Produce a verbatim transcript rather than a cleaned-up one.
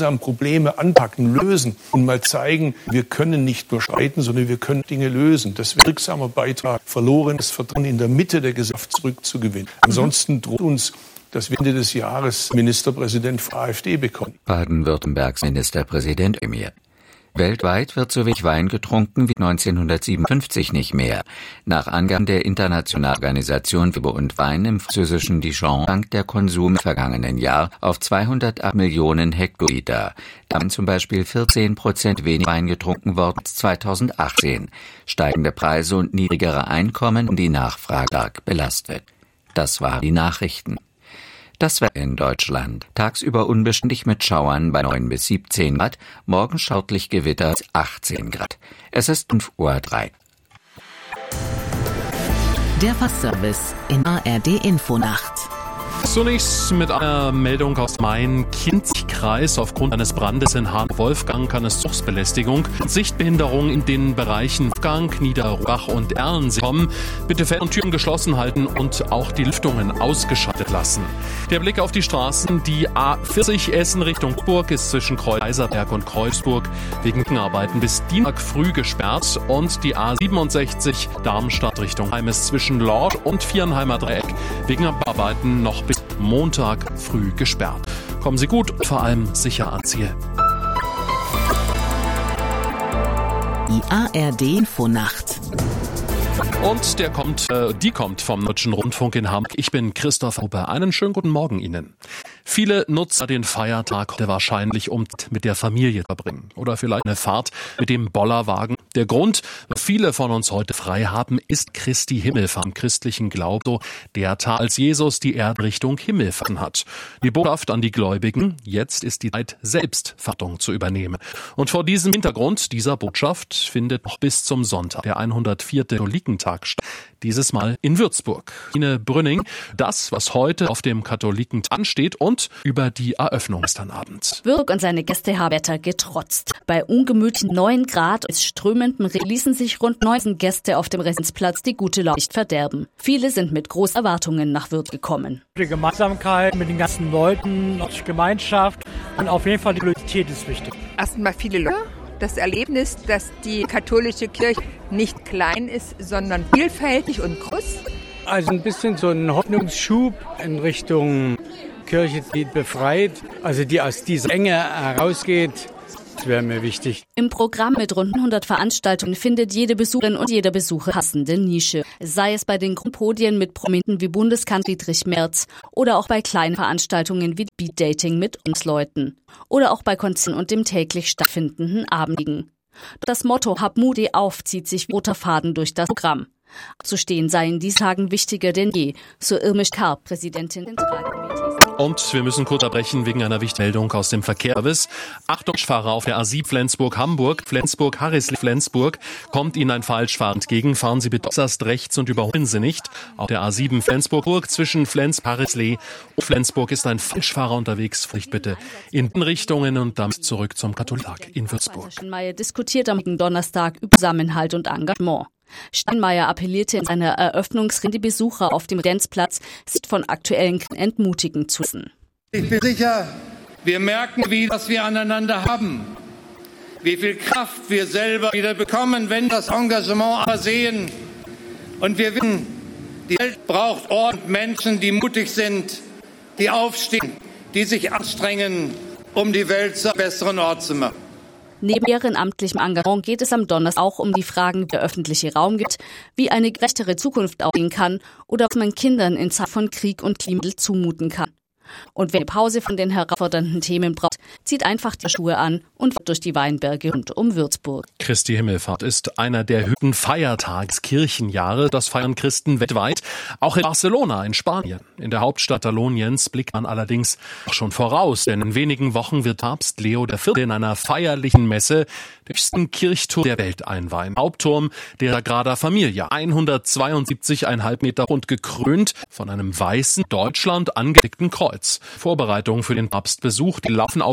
gemeinsam Probleme anpacken, lösen und mal zeigen, wir können nicht nur streiten, sondern wir können Dinge lösen. Das wäre ein wirksamer Beitrag, verlorenes Vertrauen in der Mitte der Gesellschaft zurückzugewinnen. Ansonsten droht uns, dass wir Ende des Jahres Ministerpräsident von AfD bekommen. Baden-Württembergs Ministerpräsident Emir. Weltweit wird so wenig Wein getrunken wie neunzehnhundertsiebenundfünfzig nicht mehr. Nach Angaben der Internationalen Organisation für Bier und Wein im französischen Dijon sank der Konsum im vergangenen Jahr auf zweihundertacht Millionen Hektoliter. Damit zum Beispiel vierzehn Prozent weniger Wein getrunken worden als zweitausendachtzehn. Steigende Preise und niedrigere Einkommen und die Nachfrage stark belastet. Das waren die Nachrichten. Das Wetter in Deutschland. Tagsüber unbeständig mit Schauern bei neun bis siebzehn Grad, morgen schautlich Gewitter achtzehn Grad. Es ist fünf Uhr drei. Der Fachservice in A R D Infonacht. Zunächst mit einer Meldung aus Main-Kinzig-Kreis. Aufgrund eines Brandes in Hahn-Wolfgang kann es Zugsbelästigung und Sichtbehinderung in den Bereichen Wolfgang, Niederrubach und Erlensee kommen. Bitte Fenster und Türen geschlossen halten und auch die Lüftungen ausgeschaltet lassen. Der Blick auf die Straßen. Die A vierzig Essen Richtung Burg ist zwischen Kaiserberg und Kreuzburg wegen Arbeiten bis Dienstag früh gesperrt. Und die A siebenundsechzig Darmstadt Richtung Heim ist zwischen Lorsch und Viernheimer Dreieck wegen Arbeiten noch bis Montag früh gesperrt. Kommen Sie gut und vor allem sicher ans Ziel. Die A R D Infonacht. Und der kommt, äh, die kommt vom Deutschen Rundfunk in Hamburg. Ich bin Christoph Huber. Einen schönen guten Morgen Ihnen. Viele nutzen den Feiertag heute wahrscheinlich, um mit der Familie zu verbringen. Oder vielleicht eine Fahrt mit dem Bollerwagen. Der Grund, viele von uns heute frei haben, ist Christi Himmelfahrt. Im christlichen Glauben so der Tag, als Jesus die Erde Richtung Himmel fahren hat. Die Botschaft an die Gläubigen, jetzt ist die Zeit, Selbstverantwortung zu übernehmen. Und vor diesem Hintergrund dieser Botschaft findet noch bis zum Sonntag der hundertvierte Katholikentag statt. Dieses Mal in Würzburg. Ine Brünning, das, was heute auf dem Katholikentag ansteht und über die Eröffnung gestern Abend. Würzburg und seine Gäste haben Wetter getrotzt. Bei ungemütlichen neun Grad und strömendem Regen ließen sich rund neunzehn Gäste auf dem Residenzplatz die gute Laune nicht verderben. Viele sind mit großen Erwartungen nach Würzburg gekommen. Die Gemeinsamkeit mit den ganzen Leuten, die Gemeinschaft und auf jeden Fall die Qualität ist wichtig. Erstmal viele Leute. Das Erlebnis, dass die katholische Kirche nicht klein ist, sondern vielfältig und groß. Also ein bisschen so ein Hoffnungsschub in Richtung Kirche, die befreit, also die aus dieser Enge herausgeht. Das wäre mir wichtig. Im Programm mit rund hundert Veranstaltungen findet jede Besucherin und jeder Besucher passende Nische. Sei es bei den Grundpodien mit Prominenten wie Bundeskanzler Friedrich Merz oder auch bei kleinen Veranstaltungen wie Beat Dating mit uns Leuten. Oder auch bei Konzerten und dem täglich stattfindenden Abendliegen. Das Motto Hab Mut, steh auf zieht sich wie roter Faden durch das Programm. Abzustehen sei in diesen Tagen wichtiger denn je, so Irmisch Karp, Präsidentin des Zentralkomitees. Und wir müssen kurz abbrechen wegen einer wichtigen Meldung aus dem Verkehrsservice. Achtung, Fahrer auf der A sieben Flensburg-Hamburg, Flensburg-Harrisli-Flensburg, kommt Ihnen ein Falschfahrer entgegen. Fahren Sie bitte äußerst rechts und überholen Sie nicht. Auf der A sieben Flensburg-Burg zwischen Flens-Harrisli und Flensburg ist ein Falschfahrer unterwegs. Pflicht bitte in den Richtungen und damit zurück zum Katholikentag in Würzburg. Steinmeier diskutiert am Donnerstag über Zusammenhalt und Engagement. Steinmeier appellierte in seiner Eröffnungsrede, die Besucher auf dem Residenzplatz sich von aktuellen Krisen entmutigen zu lassen. Ich bin sicher, wir merken wieder, was wir aneinander haben. Wie viel Kraft wir selber wieder bekommen, wenn das Engagement aber sehen. Und wir wissen, die Welt braucht Ort und Menschen, die mutig sind, die aufstehen, die sich anstrengen, um die Welt zu einem besseren Ort zu machen. Neben ehrenamtlichem Engagement geht es am Donnerstag auch um die Fragen, wie der öffentliche Raum gibt, wie eine gerechtere Zukunft aussehen kann oder was man Kindern in Zeit von Krieg und Klimawandel zumuten kann. Und wer eine Pause von den herausfordernden Themen braucht, zieht einfach die Schuhe an und wird durch die Weinberge rund um Würzburg. Christi Himmelfahrt ist einer der höchsten Feiertage des Kirchenjahres. Das feiern Christen weltweit, auch in Barcelona in Spanien. In der Hauptstadt Kataloniens blickt man allerdings auch schon voraus, denn in wenigen Wochen wird Papst Leo der Vierte in einer feierlichen Messe den höchsten Kirchturm der Welt einweihen. Hauptturm der Sagrada Familia, hundertzweiundsiebzig Komma fünf Meter rund, gekrönt von einem weißen, Deutschland angelegten Kreuz. Vorbereitungen für den Papstbesuch, die laufen auf